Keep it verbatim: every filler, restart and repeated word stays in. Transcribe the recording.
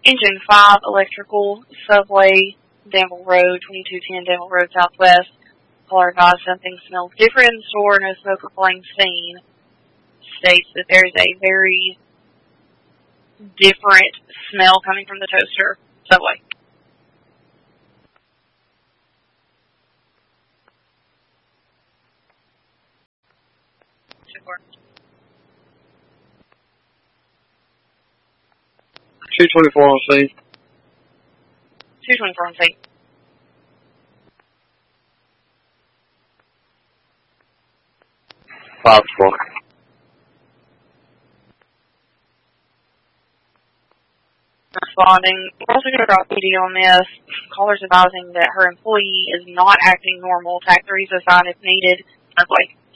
Engine five, electrical, subway, Danville Road, twenty-two ten Danville Road Southwest. Caller advised something smells different in the store, no smoke or flame seen. States that there is a very different smell coming from the toaster subway. two twenty-four on scene. two twenty-four on scene. five four. Responding, we're also going to drop P D on this. Caller's advising that her employee is not acting normal. Tac three is assigned if needed. Subway.